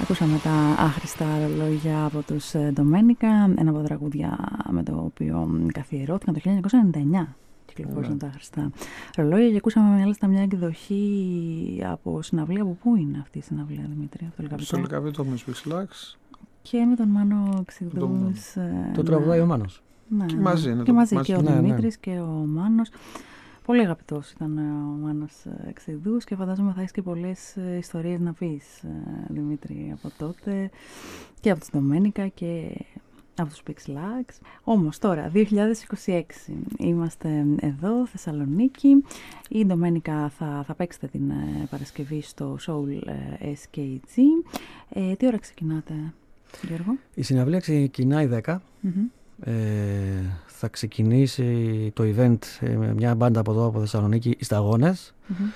Ακούσαμε τα άχρηστα ρολόγια από τους Ντομένικα, ένα από τα τραγούδια με το οποίο καθιερώθηκαν το 1999. Κυκλοφόρησαν τα άχρηστα ρολόγια και ακούσαμε μάλιστα μια εκδοχή από συναυλία. Από πού είναι αυτή η συναυλία, Δημήτρη? Στο Λυκαβήτο με Spix και με τον Μάνο Ξηδούς. Το τραγουδάει ο Μάνος. Ναι, και μαζί είναι. Και μαζί και ο Δημήτρης και ο Μάνος. Πολύ αγαπητός ήταν ο Μάνος Ξηδούς και φαντάζομαι θα έχεις και πολλές ιστορίες να πεις, Δημήτρη, από τότε και από τους Ντομένικα και από τους Spix Lax. Όμως τώρα, 2026, είμαστε εδώ, Θεσσαλονίκη. Η Ντομένικα θα παίξετε την Παρασκευή στο Soul SKG. Τι ώρα ξεκινάτε, Γιώργο? Η συναυλία ξεκινάει 10. Θα ξεκινήσει το event με μια μπάντα από εδώ από Θεσσαλονίκη, οι Σταγόνες.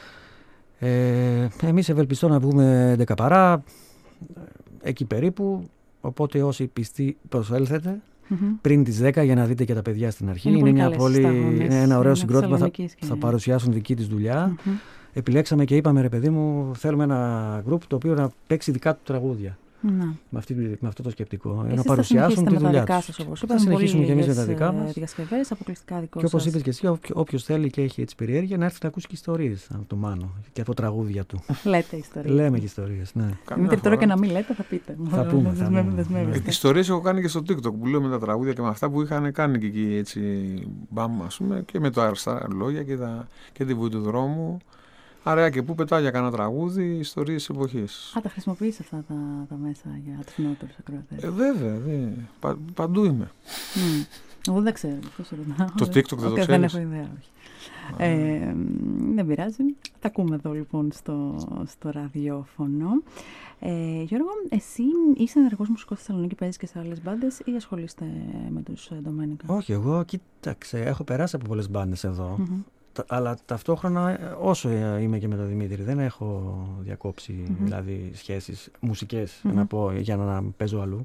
Εμείς ευελπιστώ να βγούμε 11 παρά, εκεί περίπου. Οπότε όσοι πιστοί προσέλθετε πριν τις 10 για να δείτε και τα παιδιά στην αρχή. Είναι ένα ωραίο συγκρότημα, θα παρουσιάσουν δική της δουλειά. Επιλέξαμε και είπαμε, ρε παιδί μου, θέλουμε ένα group το οποίο να παίξει δικά του τραγούδια. Με αυτό το σκεπτικό. Να παρουσιάσουν τη δουλειά τους. Θα συνεχίσουμε και εμείς με τα δικά μας. Διασκευές, αποκλειστικά δικό και όπως είπες και εσύ, όποιος θέλει και έχει έτσι περιέργεια να έρθει να ακούσει και ιστορίες από το Μάνο και από τραγούδια του. Λέτε ιστορίες. Λέμε και ιστορίες, ναι. Δημήτρη, τώρα και να μην λέτε, θα πείτε. Θα πούμε. Ιστορίες έχω κάνει και στο TikTok που λέω με τα τραγούδια και με αυτά που είχαν κάνει και εκεί έτσι μπαμ, ας πούμε, και με το άχρηστα ρολόγια και τη βουή του δρόμου. Άρα και πού πετάω για κανένα τραγούδι, ιστορίες εποχής. Τα χρησιμοποιείς αυτά τα μέσα για τους νεότερους ακροατές? Βέβαια, παντού είμαι. Εγώ δεν ξέρω, αυτό σε ρωτάω. Το TikTok δεν το ξέρεις? Δεν έχω ιδέα, όχι. Δεν πειράζει. Τα ακούμε εδώ λοιπόν στο ραδιόφωνο. Γιώργο, εσύ είσαι ενεργός μουσικός στη Θεσσαλονίκη, παίζεις και σε άλλες μπάντες ή ασχολείστε με τους Ντομένικα? Όχι, εγώ κοίταξε, έχω περάσει από πολλές μπάντες εδώ. Αλλά ταυτόχρονα όσο είμαι και με τον Δημήτρη δεν έχω διακόψει δηλαδή σχέσεις μουσικές να πω, για να παίζω αλλού.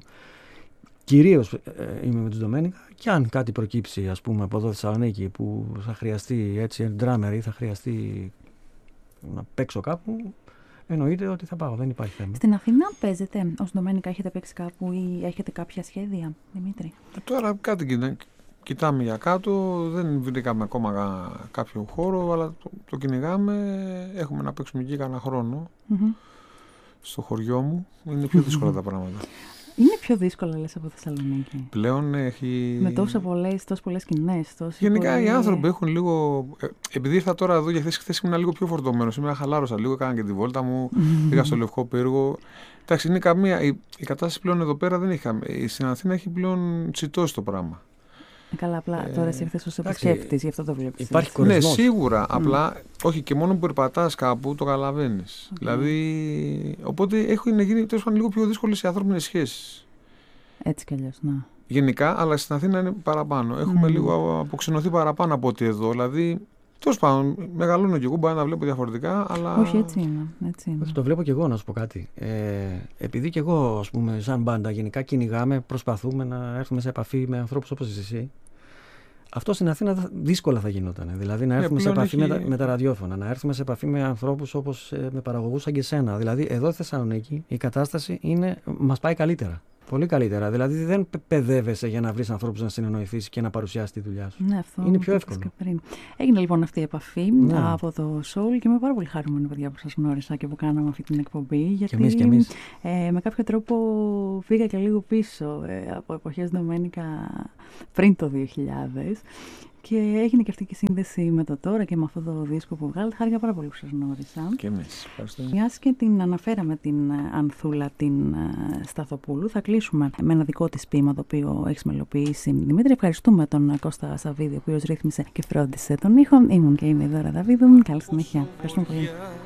Κυρίως είμαι με τους Ντομένικα και αν κάτι προκύψει ας πούμε από εδώ Θεσσαλονίκη που θα χρειαστεί έτσι drummer ή θα χρειαστεί να παίξω κάπου, εννοείται ότι θα πάω, δεν υπάρχει θέμα. Στην Αθήνα παίζετε ως Ντομένικα, έχετε παίξει κάπου ή έχετε κάποια σχέδια, Δημήτρη? Τώρα κάτι κοιτάμε για κάτω, δεν βρήκαμε ακόμα κάποιο χώρο, αλλά το κυνηγάμε. Έχουμε να παίξουμε εκεί κανένα χρόνο. Στο χωριό μου. Είναι πιο δύσκολα τα πράγματα. Είναι πιο δύσκολα, λες, από Θεσσαλονίκη? Πλέον έχει... Με τόσες πολλές σκηνές. Γενικά οι άνθρωποι έχουν λίγο... Επειδή ήρθα τώρα εδώ για χθες ήμουν λίγο πιο φορτωμένος. Σήμερα χαλάρωσα λίγο, έκανα και τη βόλτα μου. Πήγα στο Λευκό Πύργο. Εντάξει, είναι καμία... Η κατάσταση πλέον εδώ πέρα δεν είχαμε. Στην Αθήνα έχει πλέον τσιτώσει το πράγμα. Καλά, απλά τώρα εσύ ήρθες ως επισκέπτης, γι' αυτό το βλέπεις. Υπάρχει κορεσμός. Ναι, σίγουρα. Απλά, όχι, και μόνο που περπατάς κάπου το καταλαβαίνεις. Δηλαδή, οπότε έχουν γίνει τέλος πάντων λίγο πιο δύσκολες οι ανθρώπινες σχέσεις. Έτσι κι αλλιώς, ναι. Γενικά, αλλά στην Αθήνα είναι παραπάνω. Έχουμε λίγο αποξενωθεί παραπάνω από ό,τι εδώ. Δηλαδή, τέλος πάντων, μεγαλώνω κι εγώ, μπορεί να τα βλέπω διαφορετικά, αλλά. Όχι, έτσι είναι. Το βλέπω κι εγώ, να σου πω κάτι. Επειδή κι εγώ, ας πούμε, σαν μπάντα, γενικά κυνηγάμε, προσπαθούμε να έρθουμε σε επαφή με ανθρώπους όπως εσύ. Αυτό στην Αθήνα δύσκολα θα γινόταν. Δηλαδή, να έρθουμε σε επαφή με τα ραδιόφωνα, να έρθουμε σε επαφή με ανθρώπους όπως με παραγωγούς σαν και εσένα. Δηλαδή, εδώ στη Θεσσαλονίκη η κατάσταση μας πάει καλύτερα. Πολύ καλύτερα. Δηλαδή δεν παιδεύεσαι για να βρεις ανθρώπους να συνεννοηθείς και να παρουσιάσεις τη δουλειά σου. Ναι, αυτό είναι πιο εύκολο. Έγινε λοιπόν αυτή η επαφή από το Soul και είμαι πάρα πολύ χαρούμενη, παιδιά, που σας γνώρισα και που κάναμε αυτή την εκπομπή. Γιατί και εμείς. Με κάποιο τρόπο πήγα και λίγο πίσω από εποχές Ντομένικα πριν το 2000. Και έγινε και αυτή η σύνδεση με το τώρα και με αυτό το δίσκο που βγάλετε. Χάρηκα πάρα πολύ που σας γνώρισα. Και εμείς. Μιας και την αναφέραμε την Ανθούλα την Σταθοπούλου, θα κλείσουμε με ένα δικό της ποίημα το οποίο έχεις μελοποιήσει. Δημήτρη, ευχαριστούμε τον Κώστα Σαββίδη, ο οποίος ρύθμισε και φρόντισε τον ήχο. Ήμουν και είμαι η Δώρα Δαβίδου. Καλή συνέχεια. Ευχαριστούμε πολύ.